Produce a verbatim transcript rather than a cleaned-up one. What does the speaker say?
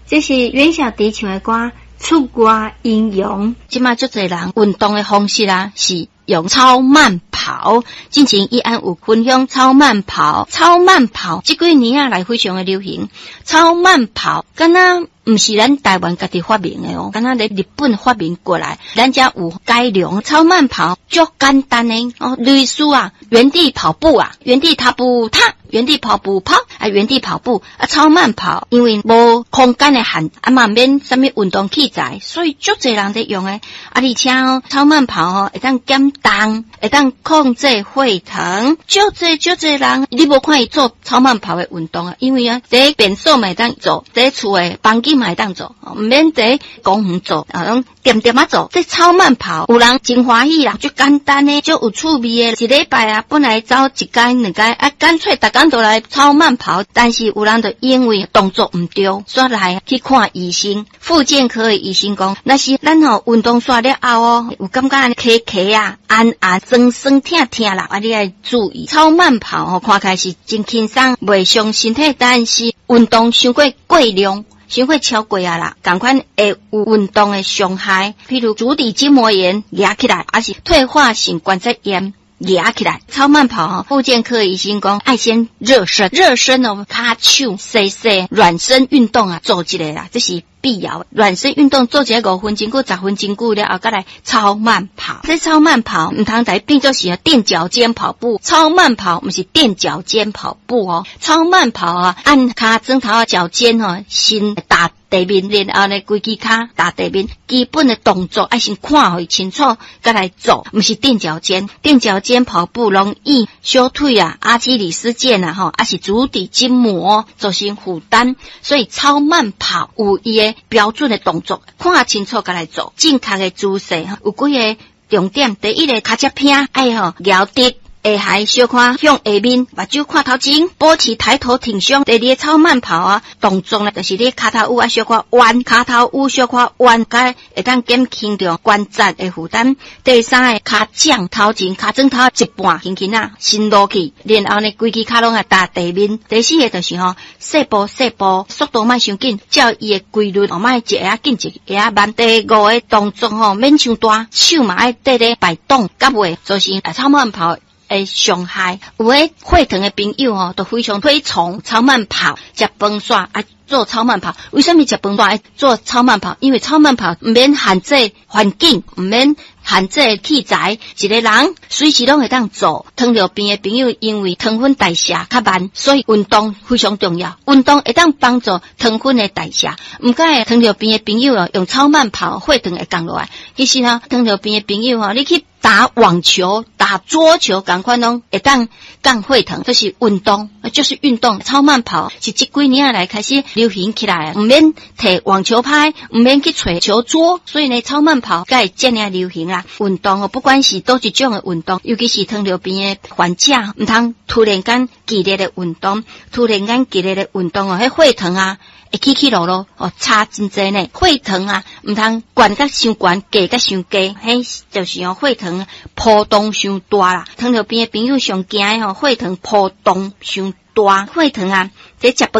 这是袁小迪唱的歌，出歌应用。 即马足侪人运动的方式啊，是用超慢跑。之前伊安有分享超慢跑，超慢跑这几年啊来非常的流行。超慢跑，敢若毋是咱台湾家己发明的哦，敢若伫日本发明过来，咱家有改良。超慢跑足简单的哦，类似啊原地跑步啊，原地踏步踏。原地跑步跑啊，原地跑步啊，超慢跑，因为无空间的限，啊嘛免什么运动器材，所以足侪人在用诶。啊，而且哦，超慢跑哦，会当减重，会当控制血糖，足侪足侪人，你无看伊做超慢跑的运动啊，因为啊，在便所嘛会当做，在厝诶房间嘛会当做，毋免在公园做，啊，拢点点啊做。这超慢跑，有人真欢喜啦，足简单诶，足有趣味诶。一礼拜啊，本来走一天两天，啊，干脆大家都来超慢跑，但是有人就因为动作唔对，煞来去看医生。复健科的医生讲，那是咱吼运动煞了后哦，有感觉安尼卡卡啊、按按、酸酸痛痛啦，啊你要注意。超慢跑吼，看起来是真轻松，袂伤身体，但是运动伤过过量。伤过超过啊啦，赶快会有运动的伤害，譬如足底筋膜炎压起来，还是退化性关节炎。压起来，超慢跑哈，复健科医生讲爱先热身，热身哦，卡手、洗洗、软身运动啊，做一个啦，这是必要。软身运动做一个五分钟过十分钟过了后，再来超慢跑。这超慢跑唔通在变做是垫脚尖跑步，超慢跑唔是垫脚尖跑步哦，超慢跑啊，按卡枕头脚尖哦，先打地面，然后呢，规支骹打地面，基本的动作爱先看会清楚，再来做，唔是垫脚尖。垫脚尖跑步容易小腿啊、阿基里斯腱啊，吼，还是足底筋膜造成负担，所以超慢跑有伊个标准的动作，看清楚再来做。正确的姿势有几个重点，第一个骹脚偏，爱吼摇直。下頦小看向下面，目睭看头前，保持抬头挺胸。第二个超慢跑啊，动作呢就是你骹头有啊小可弯，骹头有小可弯，该会当减轻着关节的负担。第三个骹掌头前，骹枕头一半轻轻啊伸落去，然后呢规支骹拢啊踏地面。第四个就是吼细步细步，速度莫伤紧，照伊的规律，莫一下紧一下慢。第五个动作吼免伤大，手嘛爱缀咧摆动，甲袂造成超慢跑诶伤害。有诶血糖诶朋友吼，都非常推崇超慢跑，食饭煞啊做超慢跑。为什么食饭煞爱做超慢跑？因为超慢跑唔免限制环境，唔免限制器材，一个人随时拢会当做。糖尿病诶朋友因为糖分代谢较慢，所以运动非常重要。运动会当帮助糖分诶代谢。唔该，糖尿病诶朋友哦，用超慢跑血糖会降落来。其实呢，糖尿病诶朋友哦，你去打网球、打桌球，赶快拢会当降血糖，这是运动，就是运动。超慢跑是这几年来开始流行起来，唔免摕网球拍，唔免去找球桌，所以呢，超慢跑才会这样流行啦。运动哦，不管是多一种的运动，尤其是糖尿病的患者，唔通突然间激烈的运动，突然间激烈的运动哦，迄血糖啊。会起起落落哦，差真济呢。血糖啊，唔通悬甲伤悬，低甲伤低，迄就是哦血糖波动伤大啦。糖尿病的朋友上惊的吼，血糖波动伤大，血糖啊，这食